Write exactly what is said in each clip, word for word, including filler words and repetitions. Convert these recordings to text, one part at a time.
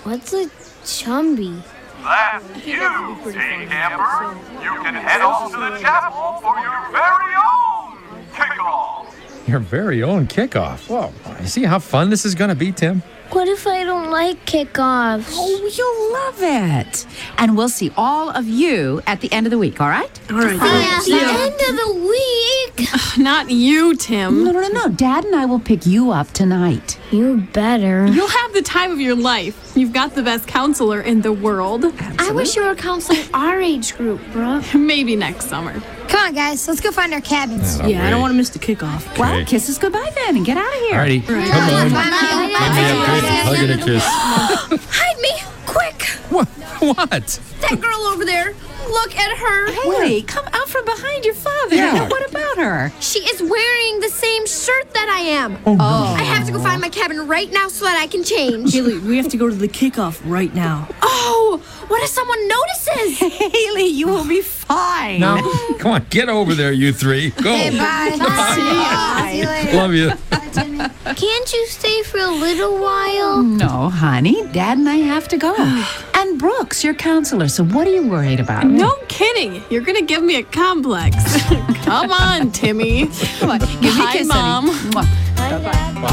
What's a Chumby? That's you, Team Camper. You can head off to the chapel for your very own kickoff. Your very own kickoff. Whoa. You see how fun this is going to be, Tim? What if I don't like kickoffs? Oh, you'll love it. And we'll see all of you at the end of the week, all right? All right. At the end of the week? Not you, Tim. No, no, no, no. Dad and I will pick you up tonight. You better. You'll have the time of your life. You've got the best counselor in the world. I wish you were counseling our age group, bro. Maybe next summer. Come on, guys. Let's go find our cabins. Yeah, Yeah, I don't want to miss the kickoff. Okay. Well, kiss us goodbye then and get out of here. Alrighty. Come on. Give me a big hug and a kiss. Hide me, quick! What? What? That girl over there. Look at her. Haley, come out from behind your father. Yeah. What about her? She is wearing the same shirt that I am. Oh, no. I have to go find my cabin right now so that I can change. Haley, we have to go to the kickoff right now. Oh, what if someone notices? Haley, you will be fine. No. Come on, get over there, you three. Go. Bye. Bye. See you later. Love you. Bye, Timmy. Can't you stay for a little while? No, honey. Dad and I have to go. And Brooks, your counselor, so what are you worried about? No kidding. You're going to give me a complex. Come on, Timmy. Come on, give me a Hi, kiss, Mom. honey. Mwah.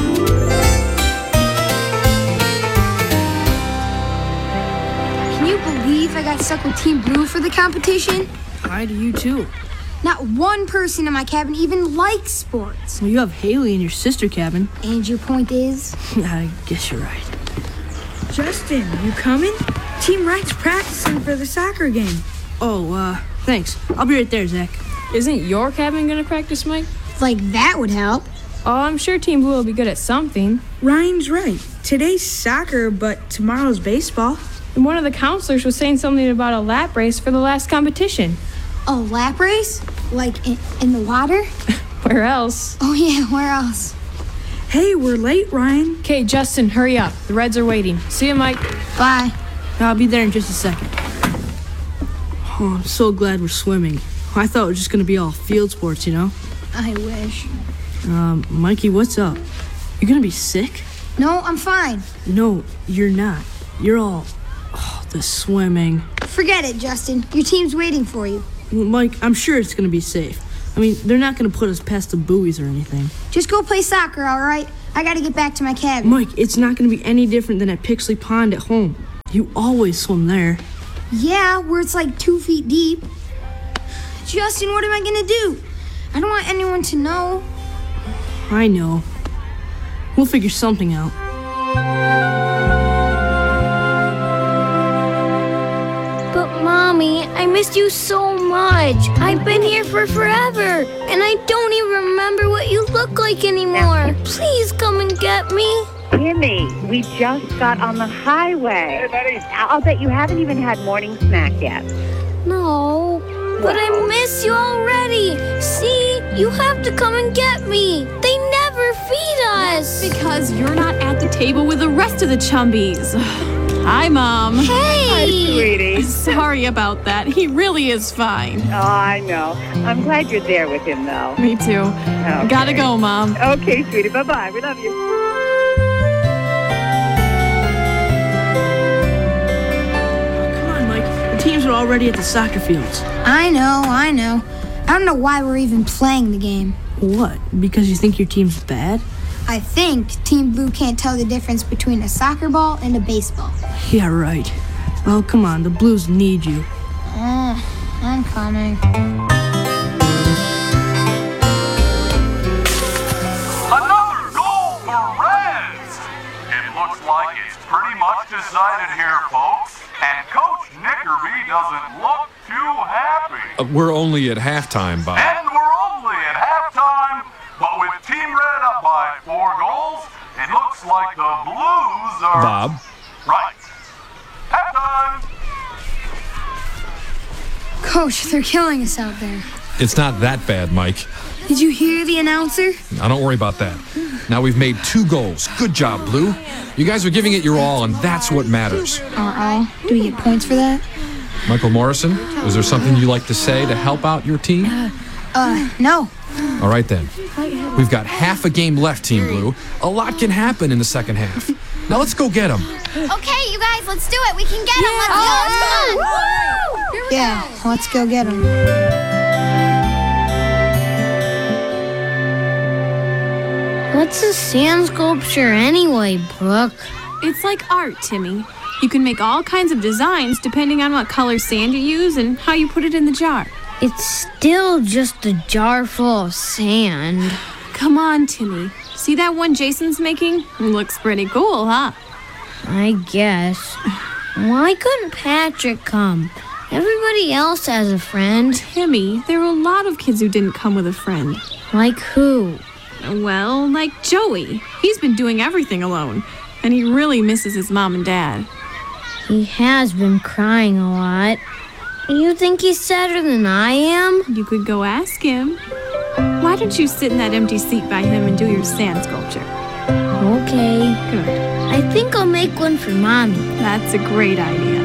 Can you believe I got stuck with Team Blue for the competition? Hi to you, too. Not one person in my cabin even likes sports. Well, you have Haley in your sister cabin. And your point is? I guess you're right. Justin, you coming? Team Wright's practicing for the soccer game. Oh, uh, thanks. I'll be right there, Zach. Isn't your cabin gonna practice, Mike? Like that would help. Oh, I'm sure Team Blue will be good at something. Ryan's right. Today's soccer, but tomorrow's baseball. And one of the counselors was saying something about a lap race for the last competition. A lap race? Like in, in the water? Where else? Oh yeah, where else? Hey, we're late, Ryan. Okay, Justin, hurry up. The Reds are waiting. See you, Mike. Bye. I'll be there in just a second. Oh, I'm so glad we're swimming. I thought it was just going to be all field sports, you know? I wish. Um, Mikey, what's up? You're going to be sick? No, I'm fine. No, you're not. You're all... Oh, the swimming. Forget it, Justin. Your team's waiting for you. Well, Mike, I'm sure it's going to be safe. I mean, they're not going to put us past the buoys or anything. Just go play soccer, all right? I gotta get back to my cabin. Mike, it's not going to be any different than at Pixley Pond at home. You always swim there. Yeah, where it's like two feet deep. Justin, what am I gonna do? I don't want anyone to know. I know. We'll figure something out. But Mommy, I missed you so much. I've been here for forever, and I don't even remember what you look like anymore. Please come and get me. Timmy, we just got on the highway. Hey, buddy. I'll bet you haven't even had morning snack yet. No, but I miss you already. See, you have to come and get me. They never feed us. Because you're not at the table with the rest of the Chumbies. Hi, Mom. Hey. Hi, sweetie. Sorry about that. He really is fine. Oh, I know. I'm glad you're there with him, though. Me too. Okay. Gotta go, Mom. Okay, sweetie. Bye-bye. We love you. Teams are already at the soccer fields. I know, I know. I don't know why we're even playing the game. What? Because you think your team's bad? I think Team Blue can't tell the difference between a soccer ball and a baseball. Yeah, right. Oh, come on. The Blues need you. Uh, I'm coming. Another goal for Reds! It looks like it's pretty much decided here, folks. And Coach Nickerby doesn't look too happy. Uh, we're only at halftime, Bob. And we're only at halftime, but with Team Red up by four goals, it looks like the Blues are... Bob? Right. Halftime! Coach, they're killing us out there. It's not that bad, Mike. Did you hear the announcer? Now, don't worry about that. Now we've made two goals. Good job, Blue. You guys are giving it your all, and that's what matters. Uh-oh. Do we get points for that? Michael Morrison, is there something you'd like to say to help out your team? Uh, no. All right, then. We've got half a game left, Team Blue. A lot can happen in the second half. Now let's go get him. Okay, you guys, let's do it. We can get him. Let's go. Come on. Yeah, let's go get him. What's a sand sculpture anyway, Brooke? It's like art, Timmy. You can make all kinds of designs depending on what color sand you use and how you put it in the jar. It's still just a jar full of sand. Come on, Timmy. See that one Jason's making? Looks pretty cool, huh? I guess. Why couldn't Patrick come? Everybody else has a friend. Timmy, there were a lot of kids who didn't come with a friend. Like who? Well, like Joey. He's been doing everything alone, and he really misses his mom and dad. He has been crying a lot. You think he's sadder than I am? You could go ask him. Why don't you sit in that empty seat by him and do your sand sculpture? Okay. Good. I think I'll make one for Mommy. That's a great idea.